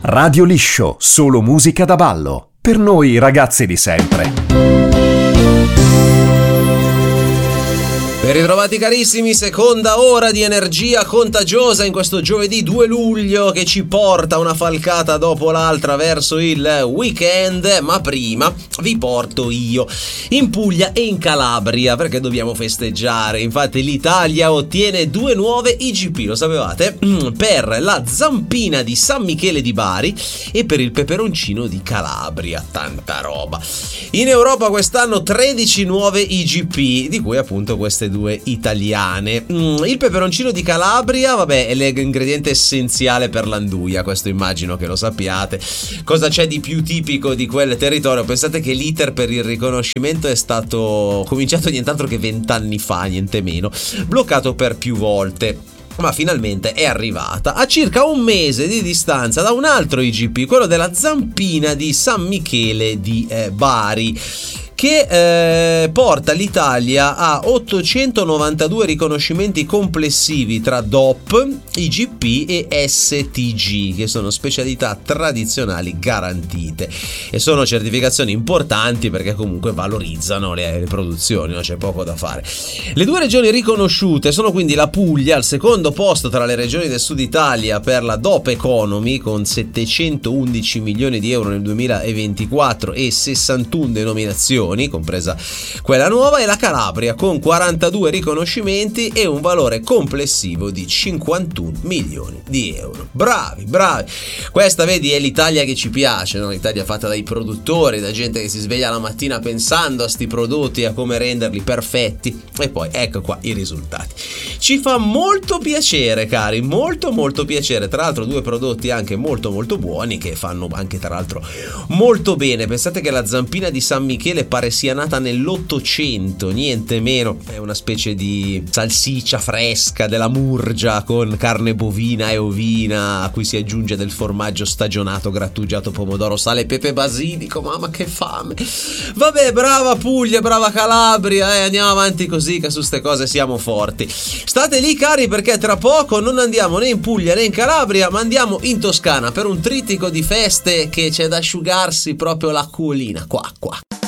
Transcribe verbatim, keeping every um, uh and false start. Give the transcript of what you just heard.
Radio Liscio, solo musica da ballo. Per noi ragazzi di sempre. Ben ritrovati carissimi, seconda ora di energia contagiosa in questo giovedì due luglio che ci porta una falcata dopo l'altra verso il weekend, ma prima vi porto io in Puglia e in Calabria perché dobbiamo festeggiare. Infatti l'Italia ottiene due nuove I G P, lo sapevate? Per la zampina di San Michele di Bari e per il peperoncino di Calabria, tanta roba. In Europa quest'anno tredici nuove I G P, di cui appunto queste due italiane. Mm, il peperoncino di Calabria, vabbè, è l'ingrediente essenziale per l'anduia, questo immagino che lo sappiate. Cosa c'è di più tipico di quel territorio? Pensate che l'iter per il riconoscimento è stato cominciato nient'altro che vent'anni fa, niente meno, bloccato per più volte, ma finalmente è arrivata a circa un mese di distanza da un altro I G P, quello della zampina di San Michele di eh, Bari, che eh, porta l'Italia a ottocentonovantadue riconoscimenti complessivi tra D O P, I G P e S T G, che sono specialità tradizionali garantite e sono certificazioni importanti perché comunque valorizzano le, le produzioni, no? C'è poco da fare. Le due regioni riconosciute sono quindi la Puglia al secondo posto tra le regioni del sud Italia per la D O P Economy con settecentoundici milioni di euro nel duemilaventiquattro e sessantuno denominazioni, compresa quella nuova, e la Calabria con quarantadue riconoscimenti e un valore complessivo di cinquantuno milioni di euro. Bravi, bravi. Questa, vedi, è l'Italia che ci piace, no? L'Italia fatta dai produttori, da gente che si sveglia la mattina pensando a sti prodotti, a come renderli perfetti, e poi ecco qua i risultati. Ci fa molto piacere, cari, molto molto piacere. Tra l'altro due prodotti anche molto molto buoni che fanno anche tra l'altro molto bene. Pensate che la zampina di San Michele pare sia nata nell'Ottocento, niente meno, è una specie di salsiccia fresca della Murgia con carne bovina e ovina a cui si aggiunge del formaggio stagionato, grattugiato, pomodoro, sale, pepe, basilico. Mamma che fame. Vabbè, brava Puglia, brava Calabria, eh, andiamo avanti così che su ste cose siamo forti. State lì cari perché tra poco non andiamo né in Puglia né in Calabria, ma andiamo in Toscana per un trittico di feste che c'è da asciugarsi proprio l'acquolina qua qua.